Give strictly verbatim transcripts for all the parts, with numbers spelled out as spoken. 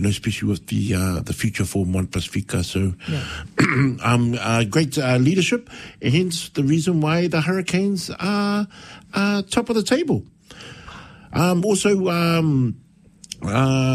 know, especially with the uh, the future for One Pacifica. So, Yeah. um, uh, great uh, leadership, and hence the reason why the Hurricanes are uh, top of the table. Um, also, um, uh,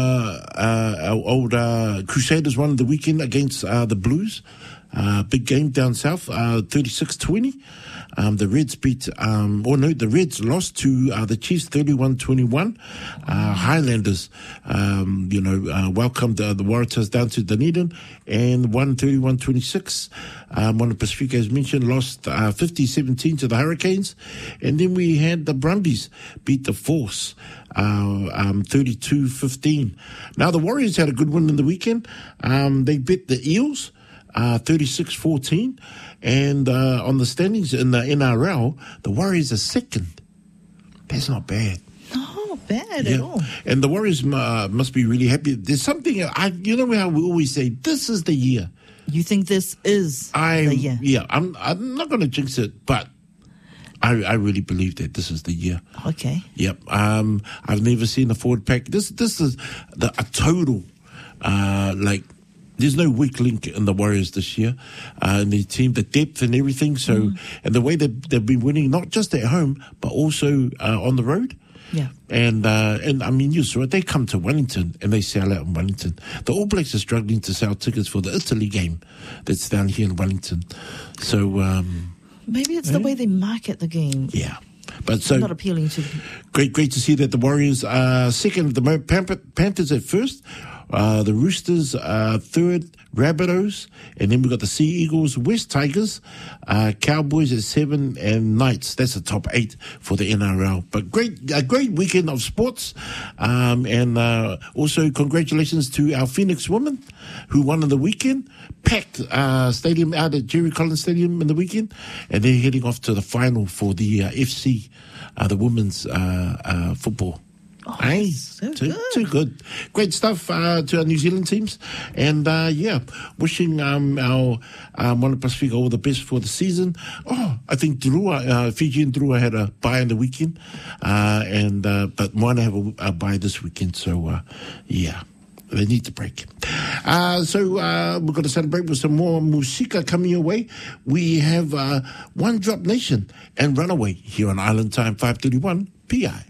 uh, our old uh, Crusaders won the weekend against uh, the Blues. Uh, big game down south, uh, thirty-six twenty. Um, the Reds beat, um, or no, the Reds lost to uh, the Chiefs thirty-one twenty-one. Uh, Highlanders, um, you know, uh, welcomed uh, the Waratahs down to Dunedin and won thirty-one twenty-six. Um, one of Pacifica, as mentioned, lost uh, fifty seventeen to the Hurricanes. And then we had the Brumbies beat the Force uh, um, thirty-two fifteen. Now, the Warriors had a good win in the weekend. Um, they beat the Eels Uh, thirty-six fourteen, and uh, on the standings in the N R L, the Warriors are second. That's not bad. Not bad Yeah. at all. And the Warriors uh, must be really happy. There's something, I, you know how we always say, this is the year. You think this is I, the year? Yeah, I'm, I'm not going to jinx it, but I, I really believe that this is the year. Okay. Yep. Um, I've never seen a forward pack. This, this is the, a total, uh, like, there's no weak link in the Warriors this year, uh, in the team, the depth and everything. So, mm. and the way they've, they've been winning, not just at home, but also uh, on the road. Yeah. And, uh, and I mean, you saw it. They come to Wellington and they sell out in Wellington. The All Blacks are struggling to sell tickets for the Italy game that's down here in Wellington. So, um, maybe it's eh? the way they market the game. Yeah. But so not appealing to. Great, great to see that the Warriors are second. The Panthers at first. Uh, the Roosters uh, third, Rabbitohs, and then we've got the Sea Eagles, West Tigers, uh, Cowboys at seven, and Knights. That's the top eight for the N R L. But great, a great weekend of sports, um, and uh, also congratulations to our Phoenix women who won in the weekend. Packed uh, stadium out at Jerry Collins Stadium in the weekend, and they're heading off to the final for the uh, F C, uh, the women's uh, uh, football. Oh, Hey, so too, good. too good. Great stuff uh, to our New Zealand teams. And, uh, yeah, wishing um, our um, Moana Pacifica all the best for the season. Oh, I think Drua, uh, Fiji and Drua had a bye in the weekend. Uh, and uh, But Moana have a, a bye this weekend. So, uh, yeah. They need to break. Uh, so uh, we're going to celebrate with some more musika coming your way. We have uh, One Drop Nation and Runaway here on Island Time five thirty-one P I.